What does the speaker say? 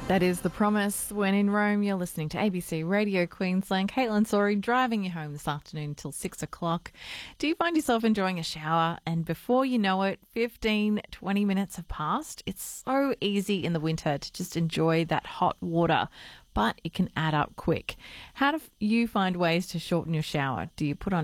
That is The Promise. When in Rome, you're listening to ABC Radio Queensland. Caitlin Sorry driving you home this afternoon until 6 o'clock. Do you find yourself enjoying a shower and before you know it, 15, 20 minutes have passed? It's so easy in the winter to just enjoy that hot water, but it can add up quick. How do you find ways to shorten your shower? Do you put on